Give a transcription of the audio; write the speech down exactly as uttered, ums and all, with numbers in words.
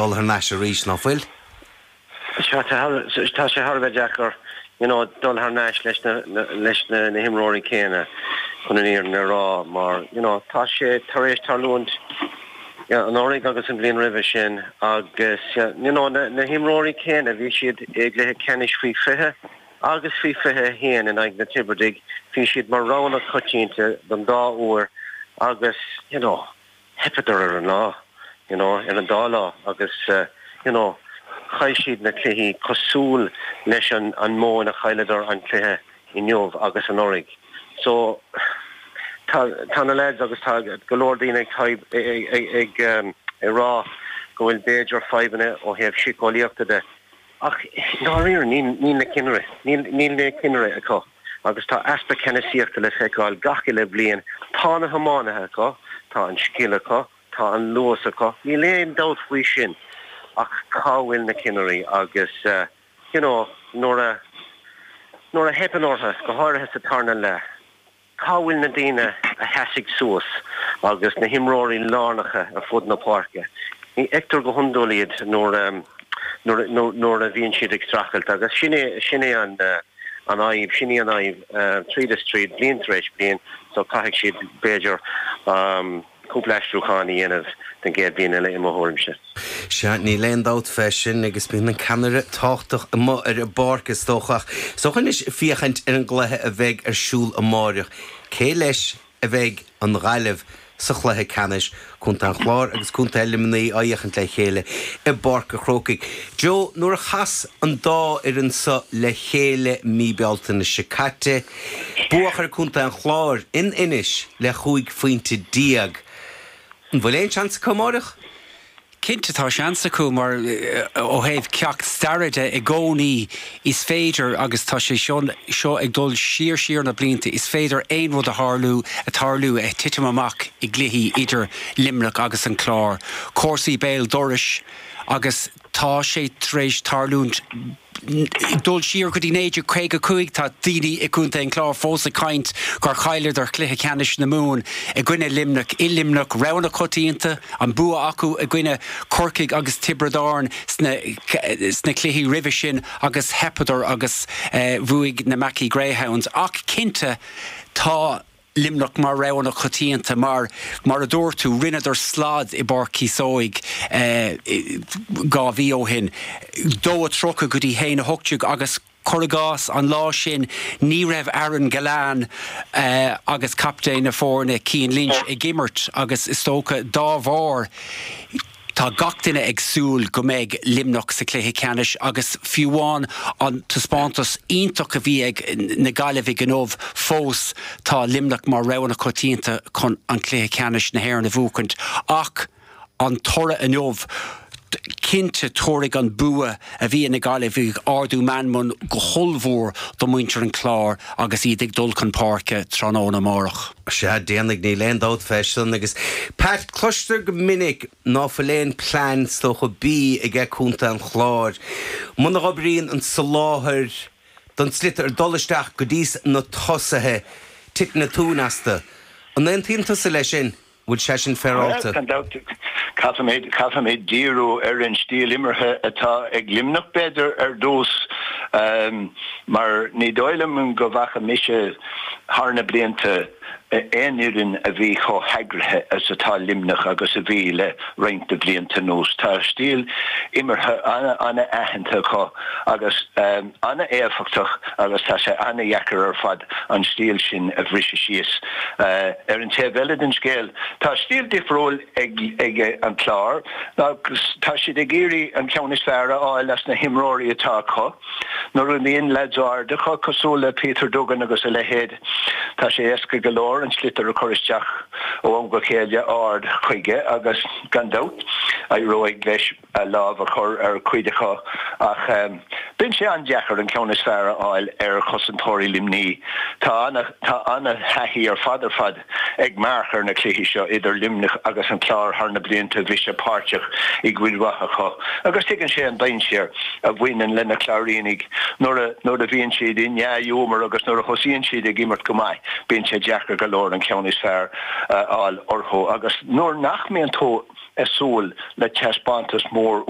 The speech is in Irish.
dul ar neis a rís ná fuil? Tá sé Harbh Jackar, you know, dul ar neis leis na himróí céine chun an íar na rá, mar, you know, tá sé tar éis tar lúnt an áraigh agus an bblion ribh sin agus, you know, na himróí céine bhí siad ag le cenis faoi fithe agus faoi fithe héan in ag na Tiberdig, bhí siad mar rán a cutínte don dá uair agus, you know, hepidar ar an lá, you know, in an dá lá agus, uh, you know, chaid siad na cluichí cosúil leis an mó na chailedar an cluiche i neomh agus an áraigh. So, tá na lads agus tá golóir daoine ag rá go bhfuil béidir faibanna ó hebh sicáilíochta de. Ach, ná riar níl na cinere, níl na cinere acu. Agus tá easta cenisíochta le feiceáil gaci le blian, tá na hamánathe acu, tá an sciil acu, tá an luas acu. Ní léon dát faoi sin ach cáhfuil na cinere agus, uh, you know, nóair a nóair a hepan ortha go háirithe sa tarna le. Cáhfuil na daoine a heasig suas agus na himróí lánacha a fud na páirce. Ní ectar go hundóliad nóair um, nóair a bhíonn siad ag strachailt agus sinné an uh, an aibh, sinné an aibh uh, tríd a stríd blion treis blion, so caiigh siad béidir um, cúpleisrúchánaí dhéanamh den géad bhíon eile im mthórmse. Se ní léon dát fesin agus bíon an canara táchtach ar a barcas tóchach. So chun is fíochaint ar an gluthe a bheith ar siúl a máireach. Cé leis a bheith an ghaileh sa chluthe canis chun an chlár agus chun elimnaí áiachant le chéile i barca chrócaigh. Jo, nuair a chas an dá ar an sa le chéile míbealta na sicate, buachar chun an chlár in inis le chuig faointe díag. An bhfuil éon seans comáireach? Cinnte tá seansa acu mar ó héamh ceacht staride i gcónaí is féidir agus tá sé seo ag dul siar siar na blianta is féidir aon rud a tharlú a tharlú a titim amach i gcluichí idir Limerick agus an Clár. Córsaí béal doris agus tá sé tréis tarlúnt dul siar go dtí néidir craig a cuaig tá daoine i cúnta an Clár fós a caint gur chailir ar cluiche canis na mún i gcuine Limerick, i Limerick rana cotíanta an bua acu i gcuine Corcaigh agus Tibradáin sna cluichí ribhe sin agus Hepadar agus bhuaigh na Mackie Greyhounds ach cinnte tá Limerick mar rana cotíanta mar mar a dúirtú rinneadar slád i barcí sóig gá bhí ó hin dó a trocha go dtí héin a hochtúg agus Corragás an lá sin ní raibh Aaron Galán uh, agus captain na fórna Cian Lynch i gimmert agus is tócha dá bhár. Tá gachtainine ag súil go méid Limerick sa cluiche canis agus fiúháin an taspántas ionach a bhí ag na gailehí gnómh fós tá Limerick mar rana cotíanta chun an cluiche canis na hhéir na bhúcant ach an tora a nómh cinnte tóraigh an bua a bhí na gailehí ardú manmon go holmhór do muintear an Clár agus iad ag dul chun páirce tránóna mórach. Se déananig ní léon dát fesin agus Pat cloistear go minic ná fa léon plán tócha bí ag ag cúnta an Chlár. Muna gabríonn an saláthir don slit ar dolisteach go dtís na tosathe tit na túnasta. An éon tínta sa lei sin bhfuil sé sin fearálta. Cafaméid díú ar an stíl immerthe atá ag Limerick beidir ar dós um, mar ní dóilem an go bhacha mise harna blianta éanúrin a bhí cho heagrathe as atá Limerick agus a bhí le roinnta blianta nós. Tá stíl immerthe anna anna aitheanta cho agus um, anna éfachtach agus tá sé anna dheicear ar fad an stíl sin a bhrisise síos uh, ar an té bheile den scéal. Tá stíl difriúil ag, ag an Clár, tá siad ag géirí an ceannis fearra áil as na himróí atá cho. Nuair a bhíonn leadsáir de cho cosúla Peter Duggan agus a lehéad. Tá sé éasca golóir an slitar a choristeach ó an go chéile ard chuige agus gandát a roiig leis a láb a chur ar cuidecha ach um, bin sé an deachar an ceannis fearra áil ar chosantóirí limní. Tá anna, tá anna heithí ar fad ar fad ag marchar na cluichí seo idir Limerick agus an Clár harna blianta bhí sé páirteach i ghuiilwacha cho. Agus tuigeann sé an dain sér a bhaineann lena Cláirínig nóair a bhíonn siad in neadhúmar agus nóair a chosíonn siad ag immert go maith bíonn sé deachar golóir an ceannis fearr áil orthu agus nóair nach mbeadh tó a súil le teaspántas mór